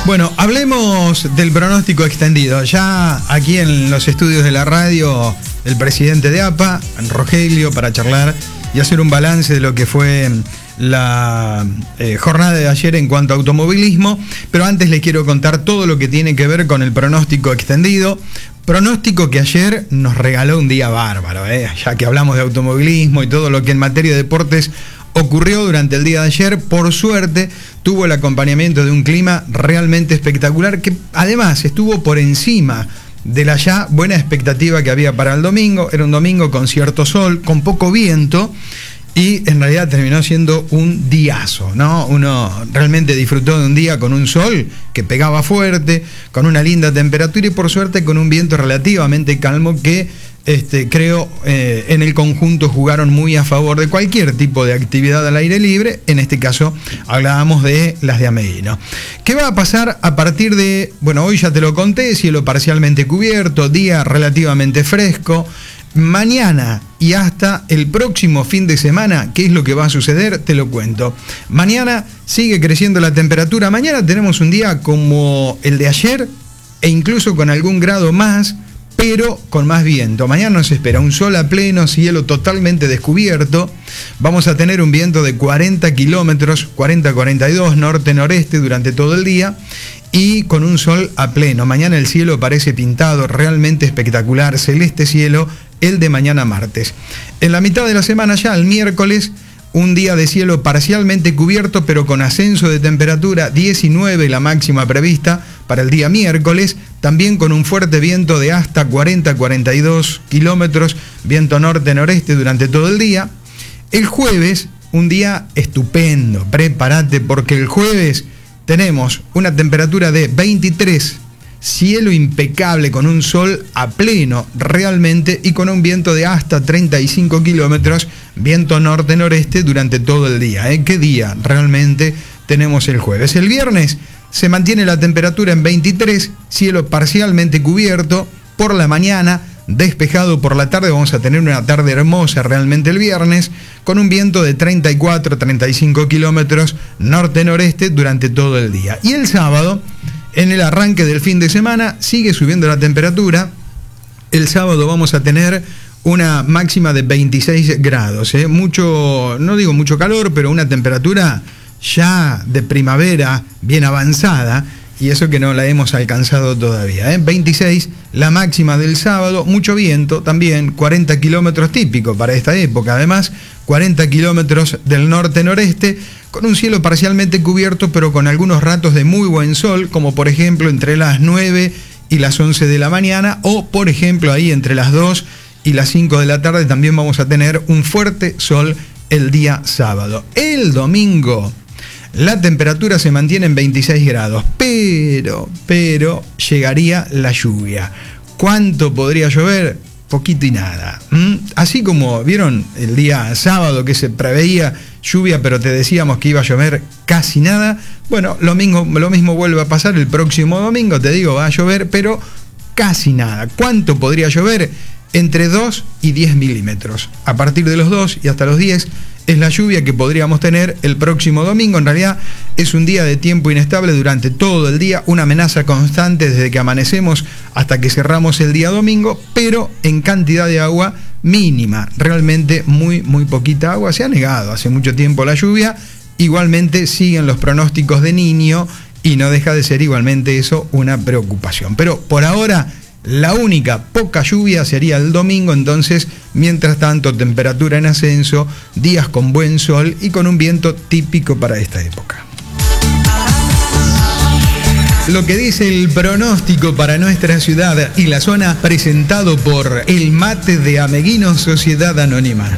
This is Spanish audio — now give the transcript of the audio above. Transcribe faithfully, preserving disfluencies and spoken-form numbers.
Bueno, hablemos del pronóstico extendido. Ya aquí en los estudios de la radio, el presidente de A P A, Rogelio, para charlar y hacer un balance de lo que fue la eh, jornada de ayer en cuanto a automovilismo. Pero antes les quiero contar todo lo que tiene que ver con el pronóstico extendido. Pronóstico que ayer nos regaló un día bárbaro, ¿eh? Ya que hablamos de automovilismo y todo lo que en materia de deportes ocurrió durante el día de ayer. Por suerte tuvo el acompañamiento de un clima realmente espectacular, que además estuvo por encima de la ya buena expectativa que había para el domingo. Era un domingo con cierto sol, con poco viento, y en realidad terminó siendo un diazo, ¿no? Uno realmente disfrutó de un día con un sol que pegaba fuerte, con una linda temperatura y por suerte con un viento relativamente calmo que Este, creo eh, en el conjunto jugaron muy a favor de cualquier tipo de actividad al aire libre. En este caso hablábamos de las de Ameguino. ¿Qué va a pasar a partir de, bueno, hoy ya te lo conté, cielo parcialmente cubierto, día relativamente fresco? Mañana y hasta el próximo fin de semana, ¿qué es lo que va a suceder? Te lo cuento. Mañana sigue creciendo la temperatura. Mañana tenemos un día como el de ayer e incluso con algún grado más, pero con más viento. Mañana nos espera un sol a pleno, cielo totalmente descubierto. Vamos a tener un viento de cuarenta kilómetros, cuarenta a cuarenta y dos, norte-noreste durante todo el día y con un sol a pleno. Mañana el cielo parece pintado, realmente espectacular, celeste cielo, el de mañana martes. En la mitad de la semana ya, el miércoles, un día de cielo parcialmente cubierto, pero con ascenso de temperatura, diecinueve la máxima prevista para el día miércoles, también con un fuerte viento de hasta cuarenta a cuarenta y dos kilómetros, viento norte-noreste durante todo el día. El jueves, un día estupendo, prepárate porque el jueves tenemos una temperatura de veintitrés, cielo impecable con un sol a pleno realmente y con un viento de hasta treinta y cinco kilómetros, viento norte-noreste durante todo el día. ¿eh? ¿Qué día realmente tenemos el jueves? El viernes se mantiene la temperatura en veintitrés, cielo parcialmente cubierto, por la mañana despejado, por la tarde vamos a tener una tarde hermosa realmente el viernes, con un viento de treinta y cuatro a treinta y cinco kilómetros norte-noreste durante todo el día. Y el sábado, en el arranque del fin de semana, sigue subiendo la temperatura. El sábado vamos a tener una máxima de veintiséis grados, ¿eh? Mucho, no digo mucho calor, pero una temperatura ya de primavera bien avanzada, y eso que no la hemos alcanzado todavía, ¿eh? veintiséis la máxima del sábado, mucho viento también, cuarenta kilómetros típico para esta época, además cuarenta kilómetros del norte-noreste, con un cielo parcialmente cubierto, pero con algunos ratos de muy buen sol, como por ejemplo entre las nueve y las once de la mañana, o por ejemplo ahí entre las dos y las cinco de la tarde también vamos a tener un fuerte sol el día sábado. El domingo la temperatura se mantiene en veintiséis grados, pero, pero llegaría la lluvia. ¿Cuánto podría llover? Poquito y nada. ¿Mm? Así como vieron el día sábado que se preveía lluvia, pero te decíamos que iba a llover casi nada. Bueno, lo mismo, lo mismo vuelve a pasar el próximo domingo, te digo, va a llover, pero casi nada. ¿Cuánto podría llover? Entre dos y diez milímetros. A partir de los dos y hasta los diez es la lluvia que podríamos tener el próximo domingo. En realidad es un día de tiempo inestable durante todo el día, una amenaza constante desde que amanecemos hasta que cerramos el día domingo, pero en cantidad de agua mínima, realmente muy, muy poquita agua. Se ha negado hace mucho tiempo la lluvia, igualmente siguen los pronósticos de Niño y no deja de ser igualmente eso una preocupación. Pero por ahora la única poca lluvia sería el domingo, entonces, mientras tanto, temperatura en ascenso, días con buen sol y con un viento típico para esta época. Lo que dice el pronóstico para nuestra ciudad y la zona, presentado por El Mate de Ameguino, Sociedad Anónima.